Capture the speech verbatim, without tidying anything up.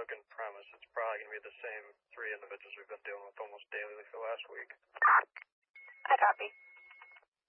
second premise. It's probably going to be the same three individuals we've been dealing with almost daily for the last week. I copy.